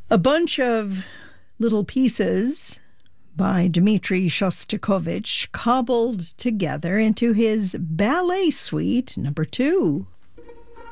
A bunch of little pieces by Dmitri Shostakovich cobbled together into his Ballet Suite No. 2.